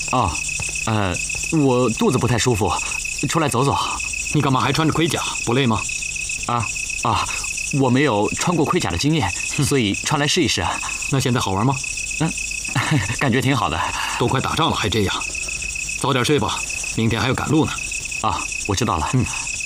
哦，我肚子不太舒服，出来走走。 你干嘛还穿着盔甲？不累吗？ 我没有穿过盔甲的经验，所以穿来试一试啊。 那现在好玩吗？ 感觉挺好的。 都快打仗了还这样，早点睡吧，明天还要赶路呢。 我知道了。